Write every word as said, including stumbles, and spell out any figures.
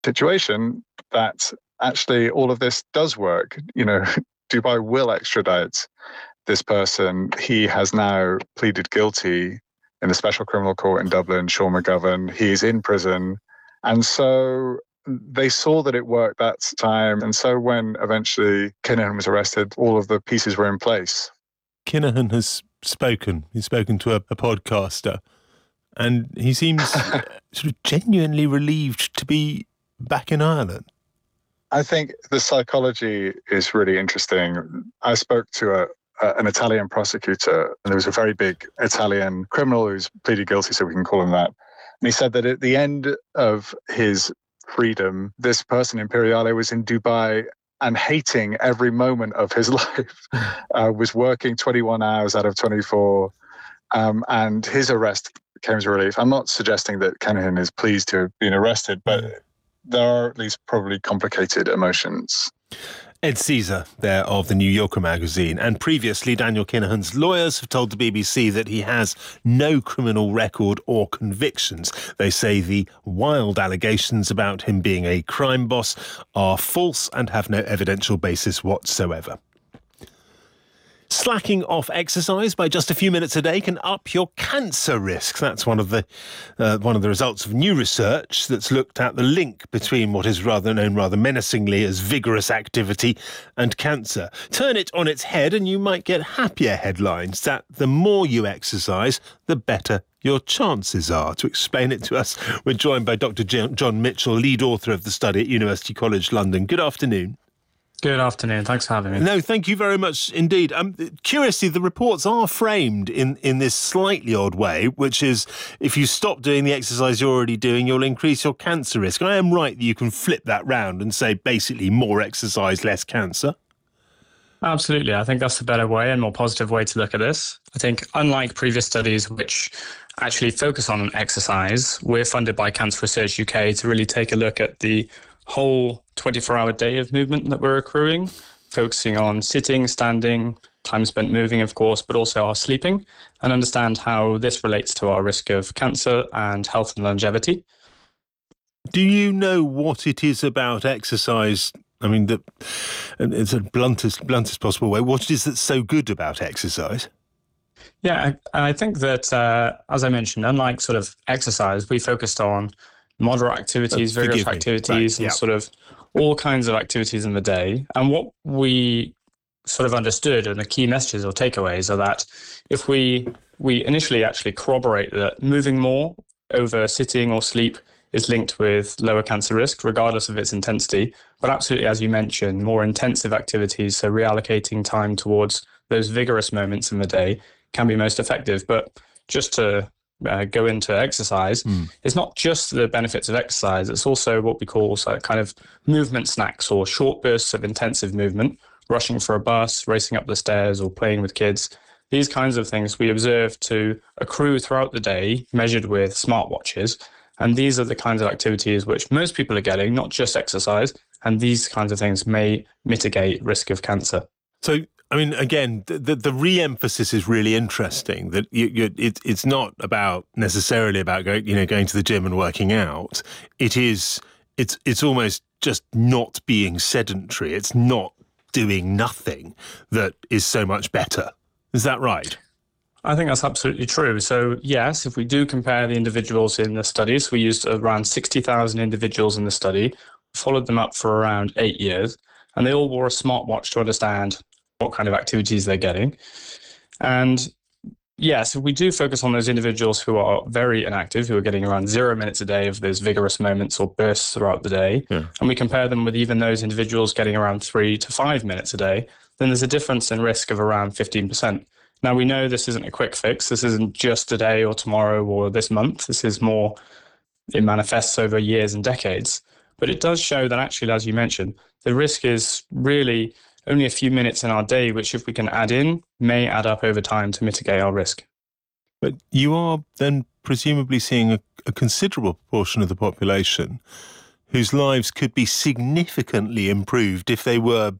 situation that actually all of this does work. You know, Dubai will extradite this person. He has now pleaded guilty in the Special Criminal Court in Dublin, Sean McGovern. He's in prison. And so they saw that it worked that time. And so when eventually Kinahan was arrested, all of the pieces were in place. Kinahan has spoken. He's spoken to a, a podcaster. And he seems sort of genuinely relieved to be back in Ireland. I think the psychology is really interesting. I spoke to a, a, an Italian prosecutor, and there was a very big Italian criminal who's pleaded guilty, so we can call him that. And he said that at the end of his freedom, this person, Imperiale, was in Dubai and hating every moment of his life, uh, was working twenty-one hours out of twenty-four, um, and his arrest came as a relief. I'm not suggesting that Kinahan is pleased to have been arrested, but there are at least probably complicated emotions. Ed Caesar there of the New Yorker magazine. And previously, Daniel Kinahan's lawyers have told the B B C that he has no criminal record or convictions. They say the wild allegations about him being a crime boss are false and have no evidential basis whatsoever. Slacking off exercise by just a few minutes a day can up your cancer risk. That's one of the uh, one of the results of new research that's looked at the link between what is rather known rather menacingly as vigorous activity and cancer. Turn it on its head and you might get happier headlines that the more you exercise, the better your chances are. To explain it to us, we're joined by Doctor John Mitchell, lead author of the study at University College London. Good afternoon. Good afternoon. Thanks for having me. No, thank you very much indeed. Um, curiously, the reports are framed in, in this slightly odd way, which is if you stop doing the exercise you're already doing, you'll increase your cancer risk. I am right that you can flip that round and say basically more exercise, less cancer? Absolutely. I think that's the better way and more positive way to look at this. I think unlike previous studies which actually focus on exercise, we're funded by Cancer Research U K to really take a look at the whole twenty-four hour day of movement that we're accruing, focusing on sitting, standing, time spent moving, of course, but also our sleeping, and understand how this relates to our risk of cancer and health and longevity. Do you know what it is about exercise? I mean, the, it's a bluntest, bluntest possible way. What it is that's so good about exercise? Yeah, I, I think that, uh, as I mentioned, unlike sort of exercise, we focused on moderate activities, uh, vigorous activities, right, and yeah. sort of all kinds of activities in the day. And what we sort of understood and the key messages or takeaways are that if we we initially actually corroborate that moving more over sitting or sleep is linked with lower cancer risk, regardless of its intensity. But absolutely, as you mentioned, more intensive activities, so reallocating time towards those vigorous moments in the day can be most effective. But just to Uh, go into exercise, mm. it's not just the benefits of exercise, it's also what we call so kind of movement snacks or short bursts of intensive movement, rushing for a bus, racing up the stairs or playing with kids. These kinds of things we observe to accrue throughout the day, measured with smartwatches. And these are the kinds of activities which most people are getting, not just exercise. And these kinds of things may mitigate risk of cancer. So, I mean, again, the, the, the re-emphasis is really interesting. That you, you, it, it's not about necessarily about going, you know, going to the gym and working out. It is, it's, it's almost just not being sedentary. It's not doing nothing that is so much better. Is that right? I think that's absolutely true. So, yes, if we do compare the individuals in the studies, we used around sixty thousand individuals in the study, followed them up for around eight years, and they all wore a smartwatch to understand what kind of activities they're getting. And yes, if we do focus on those individuals who are very inactive, who are getting around zero minutes a day of those vigorous moments or bursts throughout the day, yeah. and we compare them with even those individuals getting around three to five minutes a day, then there's a difference in risk of around fifteen percent. Now, we know this isn't a quick fix. This isn't just today or tomorrow or this month. This is more, it manifests over years and decades. But it does show that actually, as you mentioned, the risk is really only a few minutes in our day, which if we can add in, may add up over time to mitigate our risk. But you are then presumably seeing a, a considerable proportion of the population whose lives could be significantly improved if they were